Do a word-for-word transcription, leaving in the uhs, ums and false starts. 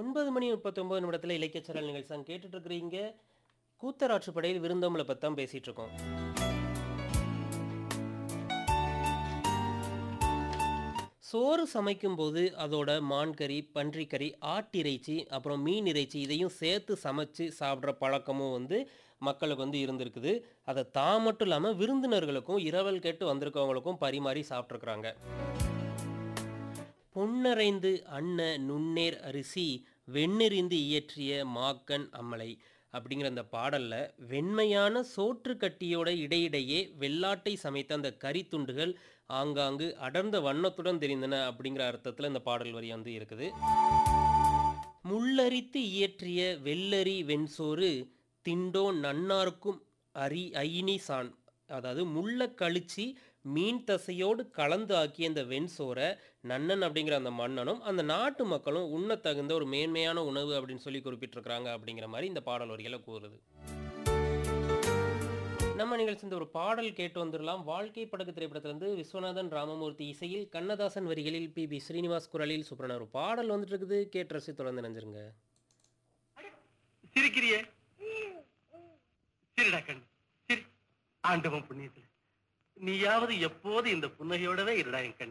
ஒன்பது மணி முப்பத்தி ஒன்பது நிமிடத்துல இலக்கிய சேனல் நிகழ்ச்சி தான் கேட்டுட்டு இருக்கிறீங்க. கூத்தராற்றுப்படையில் விருந்தோம்பலை பத்தி தான் பேசிட்டு இருக்கோம். சோறு சமைக்கும்போது அதோட மான் கறி, பன்றி கறி, ஆட்டிறைச்சி, அப்புறம் மீன் இறைச்சி இதையும் சேர்த்து சமைச்சு சாப்பிடுற பழக்கமும் வந்து மக்களுக்கு வந்து இருந்திருக்குது. அத தான் மட்டும் இல்லாம விருந்தினர்களுக்கும், இரவல் கேட்டு வந்திருக்கவங்களுக்கும் பரிமாறி சாப்பிட்டுருக்காங்க. பொன்னறைந்து அன்ன நுண்ணேர் அரிசி வெண்ணெறிந்து இயற்றிய மாக்கண் அம்மலை அப்படிங்கிற அந்த பாடல்ல வெண்மையான சோற்று கட்டியோட இடையிடையே வெள்ளாட்டை சமைத்த அந்த கறி துண்டுகள் ஆங்காங்கு அடர்ந்த வண்ணத்துடன் தெரிந்தன அப்படிங்கிற அர்த்தத்துல இந்த பாடல் வரி வந்து இருக்குது. முள்ளரித்து இயற்றிய வெள்ளரி வெண்சோறு திண்டோ நன்னார்க்கும் அரி ஐனி சான், அதாவது முள்ள கழிச்சி மீன் தசையோடு கலந்து ஆக்கிய இந்த வெண்சோரை நன்னன் அப்படிங்கிற அந்த மன்னனும் அந்த நாட்டு மக்களும் உண்ணத் தகுந்த ஒரு மேன்மையான உணவு அப்படின்னு சொல்லி குறிப்பிட்டிருக்கிறாங்க அப்படிங்கிற மாதிரி இந்த பாடல் வரிகளை கூறுது. நம்ம நிகழ்ச்சி இந்த ஒரு பாடல் கேட்டு வந்துடலாம். வாழ்க்கை படகு திரைப்படத்திலிருந்து விஸ்வநாதன் ராமமூர்த்தி இசையில் கண்ணதாசன் வரிகளில் பி பி ஸ்ரீனிவாஸ் குரலில் சூப்பரான ஒரு பாடல் வந்துட்டு இருக்குது. கேட்டு ரசி தொடர்ந்து நினைஞ்சிருங்க. சிரிக்கிறியே சிரிடா கண்ணு சிரி. ஆண்டவன் புண்ணியத்துல நீயாவது எப்போது இந்த புன்னகையோடவே இருடா என் கண்ணு.